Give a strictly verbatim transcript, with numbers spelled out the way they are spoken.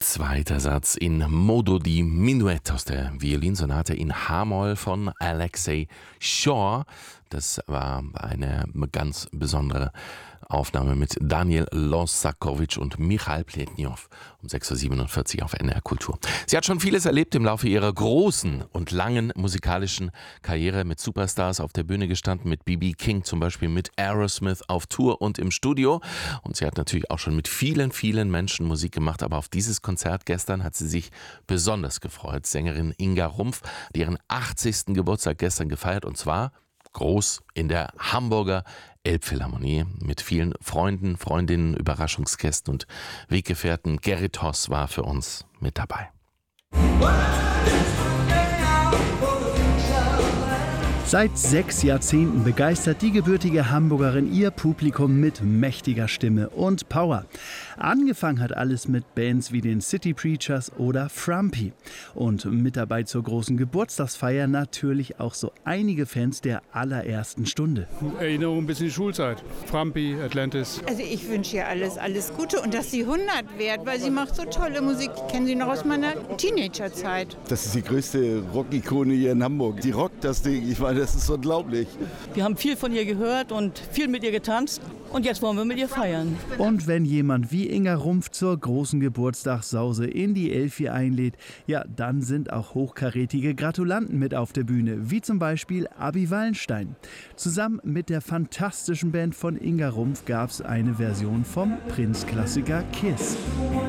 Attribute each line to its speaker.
Speaker 1: Zweiter Satz in Modo di Minuet aus der Violinsonate in H-Moll von Alexei Shaw. Das war eine ganz besondere Aufnahme mit Daniel Losakovic und Michail Pletnjow um sechs Uhr siebenundvierzig auf N D R Kultur. Sie hat schon vieles erlebt im Laufe ihrer großen und langen musikalischen Karriere, mit Superstars auf der Bühne gestanden, mit B B King zum Beispiel, mit Aerosmith auf Tour und im Studio. Und sie hat natürlich auch schon mit vielen, vielen Menschen Musik gemacht, aber auf dieses Konzert gestern hat sie sich besonders gefreut. Sängerin Inga Rumpf hat ihren achtzigsten Geburtstag gestern gefeiert, und zwar groß in der Hamburger Elbphilharmonie mit vielen Freunden, Freundinnen, Überraschungsgästen und Weggefährten. Gerrit Hoss war für uns mit dabei.
Speaker 2: Seit sechs Jahrzehnten begeistert die gebürtige Hamburgerin ihr Publikum mit mächtiger Stimme und Power. Angefangen hat alles mit Bands wie den City Preachers oder Frumpy. Und mit dabei zur großen Geburtstagsfeier natürlich auch so einige Fans der allerersten Stunde.
Speaker 3: Erinnerung ein bisschen die Schulzeit. Frumpy, Atlantis.
Speaker 4: Also ich wünsche ihr alles, alles Gute und dass sie hundert wird, weil sie macht so tolle Musik. Ich kenne sie noch aus meiner Teenagerzeit.
Speaker 5: Das ist die größte Rock-Ikone hier in Hamburg. Die rockt das Ding, ich meine, das ist unglaublich.
Speaker 6: Wir haben viel von ihr gehört und viel mit ihr getanzt und jetzt wollen wir mit ihr feiern.
Speaker 2: Und wenn jemand wie Inga Rumpf zur großen Geburtstagssause in die Elfi einlädt, ja, dann sind auch hochkarätige Gratulanten mit auf der Bühne, wie zum Beispiel Abi Wallenstein. Zusammen mit der fantastischen Band von Inga Rumpf gab es eine Version vom Prince-Klassiker Kiss.